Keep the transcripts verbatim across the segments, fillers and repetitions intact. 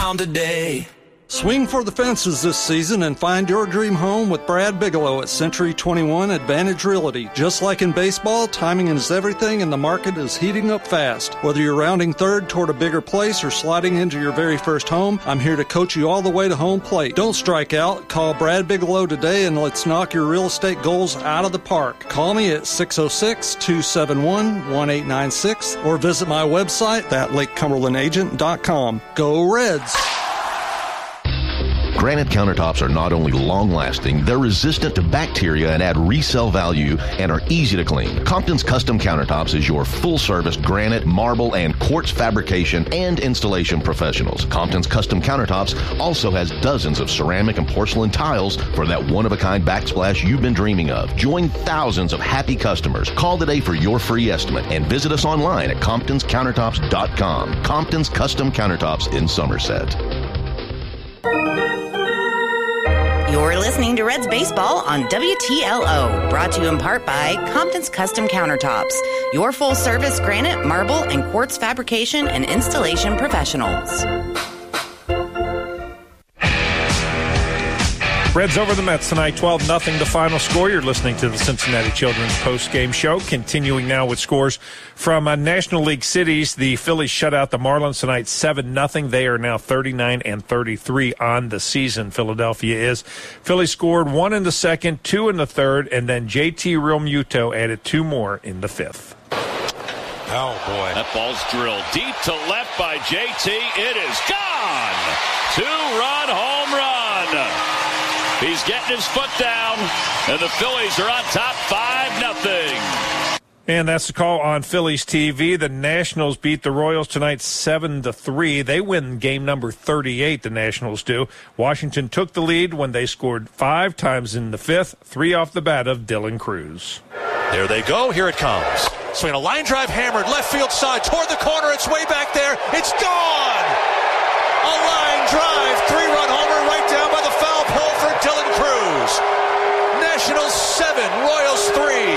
town today. Swing for the fences this season and find your dream home with Brad Bigelow at Century twenty-one Advantage Realty. Just like in baseball, timing is everything and the market is heating up fast. Whether you're rounding third toward a bigger place or sliding into your very first home, I'm here to coach you all the way to home plate. Don't strike out. Call Brad Bigelow today and let's knock your real estate goals out of the park. Call me at six oh six, two seven one, one eight nine six or visit my website at lake cumberland agent dot com. Go Reds! Granite countertops are not only long-lasting, they're resistant to bacteria and add resale value and are easy to clean. Compton's Custom Countertops is your full-service granite, marble, and quartz fabrication and installation professionals. Compton's Custom Countertops also has dozens of ceramic and porcelain tiles for that one-of-a-kind backsplash you've been dreaming of. Join thousands of happy customers. Call today for your free estimate and visit us online at comptons countertops dot com. Compton's Custom Countertops in Somerset. You're listening to Reds Baseball on W T L O, brought to you in part by Compton's Custom Countertops, your full-service granite, marble, and quartz fabrication and installation professionals. Reds over the Mets tonight, twelve nothing the final score. You're listening to the Cincinnati Children's post-game show. Continuing now with scores from uh, National League cities. The Phillies shut out the Marlins tonight, seven nothing. They are now thirty-nine and thirty-three on the season. Philadelphia is. Phillies scored one in the second, two in the third, and then J T Realmuto added two more in the fifth. Oh, boy. That ball's drilled deep to left by J T. It is gone. Two-run home run. He's getting his foot down, and the Phillies are on top five nothing. And that's the call on Phillies T V. The Nationals beat the Royals tonight seven to three. They win game number thirty-eight, the Nationals do. Washington took the lead when they scored five times in the fifth, three off the bat of Dylan Cruz. There they go. Here it comes. Swing a line drive hammered left field side toward the corner. It's way back there. It's gone. A line drive, three-run homer right down by the foul pole for Dylan Cruz. Nationals seven, Royals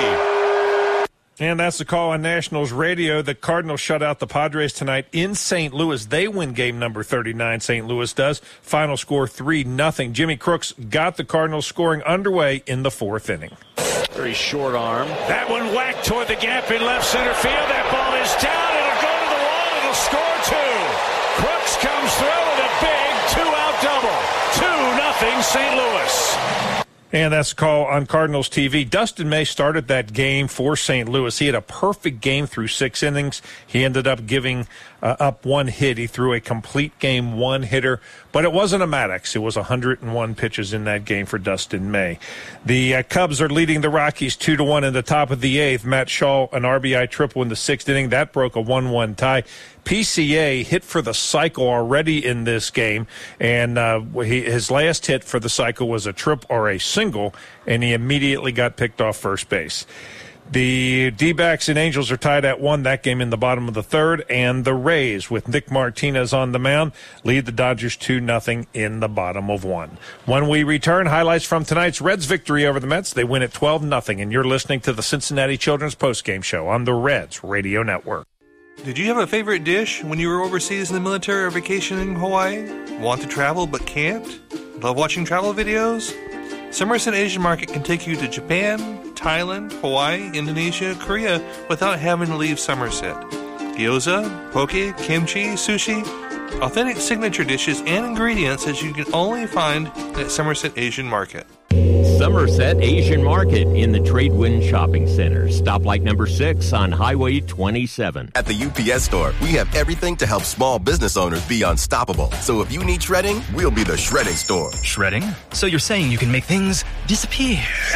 three. And that's the call on Nationals radio. The Cardinals shut out the Padres tonight in Saint Louis. They win game number thirty-nine, Saint Louis does. Final score three nothing. Jimmy Crooks got the Cardinals scoring underway in the fourth inning. Very short arm. That one whacked toward the gap in left center field. That ball is down. It'll go to the wall. It'll score two. Crooks comes through with a big two-out double. two nothing Saint Louis. And that's a call on Cardinals T V. Dustin May started that game for Saint Louis. He had a perfect game through six innings. He ended up giving uh, up one hit. He threw a complete game one-hitter, but it wasn't a Maddox. It was one hundred one pitches in that game for Dustin May. The uh, Cubs are leading the Rockies two to one in the top of the eighth. Matt Shaw, an R B I triple in the sixth inning. That broke a one one tie. P C A hit for the cycle already in this game, and uh, he, his last hit for the cycle was a trip or a single, and he immediately got picked off first base. The D-backs and Angels are tied at one, that game in the bottom of the third, and the Rays, with Nick Martinez on the mound, lead the Dodgers two nothing in the bottom of one. When we return, highlights from tonight's Reds victory over the Mets. They win at twelve nothing, and you're listening to the Cincinnati Children's postgame show on the Reds Radio Network. Did you have a favorite dish when you were overseas in the military or vacation in Hawaii? Want to travel but can't? Love watching travel videos? Somerset Asian Market can take you to Japan, Thailand, Hawaii, Indonesia, Korea without having to leave Somerset. Gyoza, poke, kimchi, sushi, authentic signature dishes and ingredients that you can only find at Somerset Asian Market. Somerset Asian Market in the Tradewind Shopping Center. Stoplight number six on Highway twenty-seven. At the U P S Store, we have everything to help small business owners be unstoppable. So if you need shredding, we'll be the shredding store. Shredding? So you're saying you can make things disappear?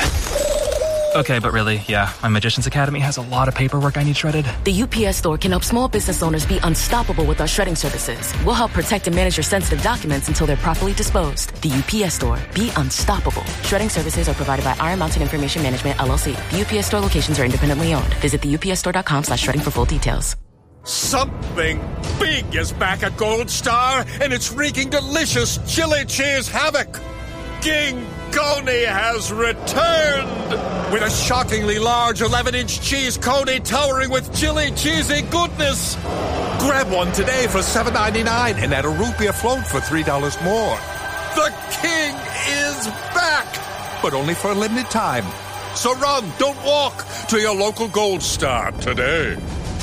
Okay, but really, yeah, my Magician's Academy has a lot of paperwork I need shredded. The U P S Store can help small business owners be unstoppable with our shredding services. We'll help protect and manage your sensitive documents until they're properly disposed. The U P S Store. Be unstoppable. Shredding services are provided by Iron Mountain Information Management, L L C. The U P S Store locations are independently owned. Visit the U P S store dot com slash shredding for full details. Something big is back at Gold Star, and it's wreaking delicious chili cheese havoc. King Coney has returned with a shockingly large eleven-inch cheese Coney towering with chili cheesy goodness. Grab one today for seven ninety-nine and add a root beer float for three dollars more. The king is back, but only for a limited time. So run, don't walk, to your local Gold Star today.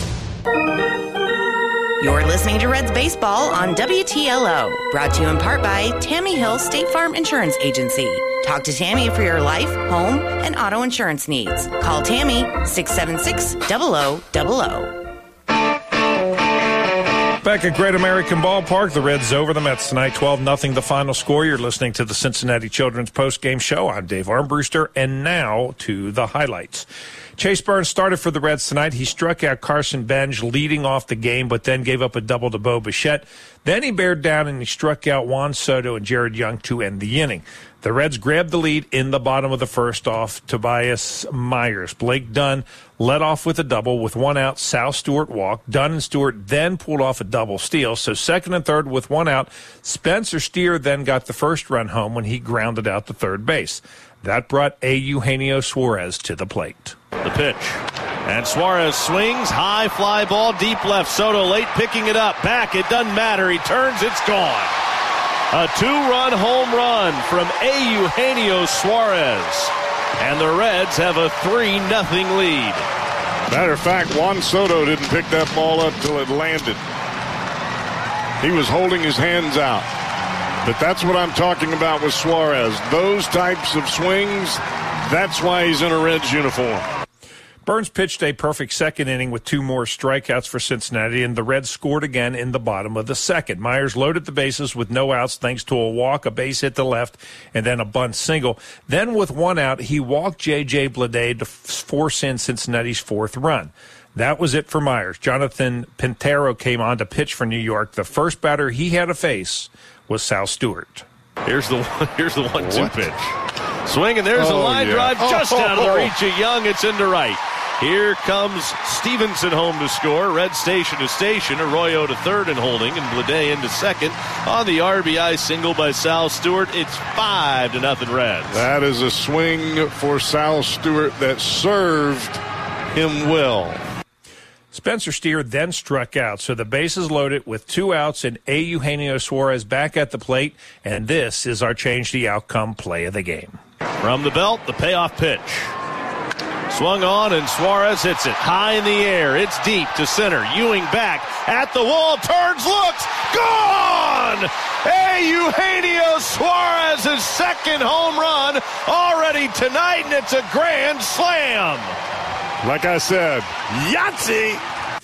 You're listening to Reds Baseball on W T L O, brought to you in part by Tammy Hill State Farm Insurance Agency. Talk to Tammy for your life, home, and auto insurance needs. Call Tammy, six seven six, zero zero zero zero. Back at Great American Ballpark, the Reds over the Mets tonight, twelve nothing the final score. You're listening to the Cincinnati Children's Post-Game Show. I'm Dave Armbruster, and now to the highlights. Chase Burns started for the Reds tonight. He struck out Carson Benj leading off the game, but then gave up a double to Bo Bichette. Then he bared down and he struck out Juan Soto and Jared Young to end the inning. The Reds grabbed the lead in the bottom of the first off Tobias Myers. Blake Dunn led off with a double with one out. Sal Stewart walked. Dunn and Stewart then pulled off a double steal. So second and third with one out. Spencer Steer then got the first run home when he grounded out to third base. That brought A. Eugenio Suarez to the plate. The pitch. And Suarez swings. High fly ball deep left. Soto late picking it up. Back. It doesn't matter. He turns. It's gone. A two-run home run from A. Eugenio Suarez. And the Reds have a three nothing lead. Matter of fact, Juan Soto didn't pick that ball up till it landed. He was holding his hands out. But that's what I'm talking about with Suarez. Those types of swings, that's why he's in a Reds uniform. Burns pitched a perfect second inning with two more strikeouts for Cincinnati, and the Reds scored again in the bottom of the second. Myers loaded the bases with no outs thanks to a walk, a base hit to left, and then a bunt single. Then with one out, he walked J J Bleday to force in Cincinnati's fourth run. That was it for Myers. Jonathan Pintero came on to pitch for New York. The first batter he had to face was Sal Stewart. Here's the here's the one two pitch. Swing, and there's oh, a line yeah. drive just oh, out of the oh, reach of Young. It's into right. Here comes Stevenson home to score. Red station to station. Arroyo to third and holding, and Bleday into second on the R B I single by Sal Stewart. It's five to nothing Reds. That is a swing for Sal Stewart that served him well. Spencer Steer then struck out, so the bases loaded with two outs and A. Eugenio Suarez back at the plate, and this is our change the outcome play of the game. From the belt, the payoff pitch. Swung on, and Suarez hits it high in the air. It's deep to center. Ewing back at the wall, turns, looks, gone! A. Eugenio Suarez's second home run already tonight, and it's a grand slam. Like I said, Yahtzee!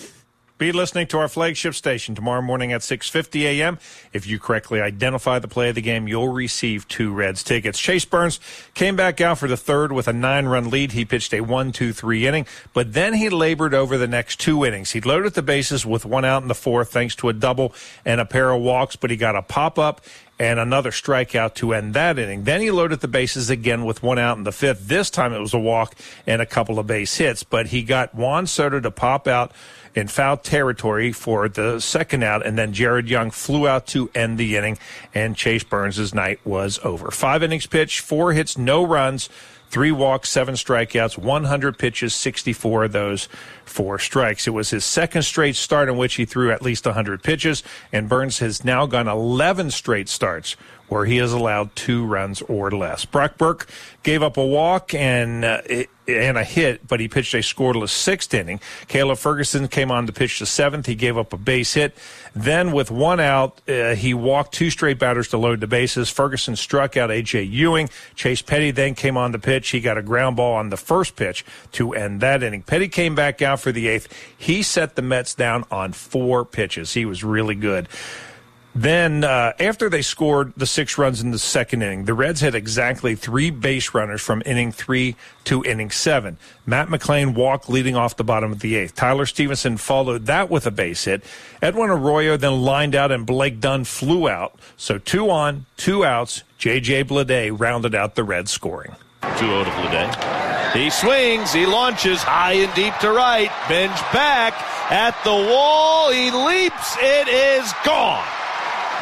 Be listening to our flagship station tomorrow morning at six fifty a.m. If you correctly identify the play of the game, you'll receive two Reds tickets. Chase Burns came back out for the third with a nine-run lead. He pitched a one two three inning, but then he labored over the next two innings. He loaded the bases with one out in the fourth thanks to a double and a pair of walks, but he got a pop-up and another strikeout to end that inning. Then he loaded the bases again with one out in the fifth. This time it was a walk and a couple of base hits, but he got Juan Soto to pop out in foul territory for the second out, and then Jared Young flew out to end the inning, and Chase Burns' night was over. Five innings pitched, four hits, no runs, three walks, seven strikeouts, one hundred pitches, sixty-four of those for strikes. It was his second straight start in which he threw at least one hundred pitches, and Burns has now gone eleven straight starts where he has allowed two runs or less. Brock Burke gave up a walk and uh, and a hit, but he pitched a scoreless sixth inning. Caleb Ferguson came on to pitch the seventh. He gave up a base hit. Then with one out, uh, he walked two straight batters to load the bases. Ferguson struck out A J. Ewing. Chase Petty then came on to pitch. He got a ground ball on the first pitch to end that inning. Petty came back out for the eighth. He set the Mets down on four pitches. He was really good. Then, uh, after they scored the six runs in the second inning, the Reds had exactly three base runners from inning three to inning seven. Matt McLain walked leading off the bottom of the eighth. Tyler Stevenson followed that with a base hit. Edwin Arroyo then lined out, and Blake Dunn flew out. So two on, two outs. J J Bleday rounded out the Reds scoring. two oh to Bleday. He swings, he launches high and deep to right. Bench back at the wall. He leaps. It is gone.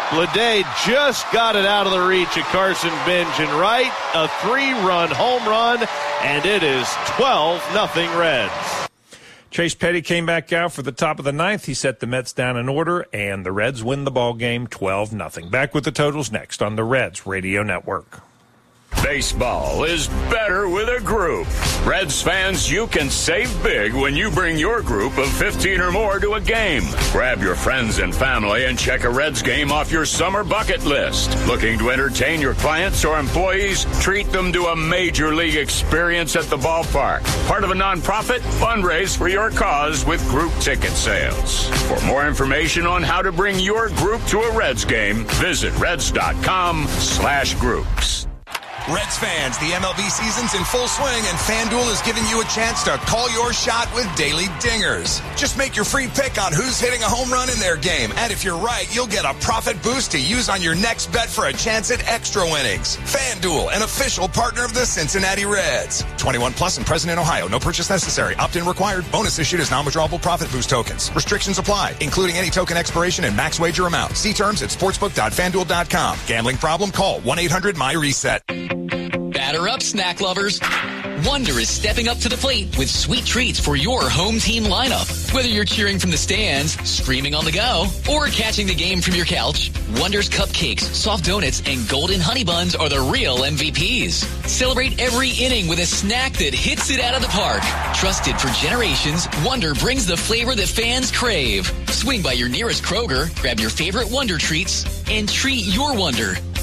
Leday just got it out of the reach of Carson Benj and right. A three-run home run, and it is twelve nothing Reds. Chase Petty came back out for the top of the ninth. He set the Mets down in order, and the Reds win the ball game twelve nothing. Back with the totals next on the Reds Radio Network. Baseball is better with a group. Reds fans, you can save big when you bring your group of fifteen or more to a game. Grab your friends and family and check a Reds game off your summer bucket list. Looking to entertain your clients or employees? Treat them to a major league experience at the ballpark. Part of a nonprofit? Fundraise for your cause with group ticket sales. For more information on how to bring your group to a Reds game, visit reds.com slash groups. Reds fans, the M L B season's in full swing, and FanDuel is giving you a chance to call your shot with daily dingers. Just make your free pick on who's hitting a home run in their game, and if you're right, you'll get a profit boost to use on your next bet for a chance at extra winnings. FanDuel, an official partner of the Cincinnati Reds. twenty-one plus and present in Ohio. No purchase necessary. Opt-in required. Bonus issued as non-withdrawable profit boost tokens. Restrictions apply, including any token expiration and max wager amount. See terms at sportsbook dot fan duel dot com. Gambling problem? Call one eight hundred my reset. Batter up, snack lovers. Wonder is stepping up to the plate with sweet treats for your home team lineup. Whether you're cheering from the stands, streaming on the go, or catching the game from your couch, Wonder's cupcakes, soft donuts, and golden honey buns are the real M V Ps. Celebrate every inning with a snack that hits it out of the park. Trusted for generations, Wonder brings the flavor that fans crave. Swing by your nearest Kroger, grab your favorite Wonder treats, and treat your Wonder.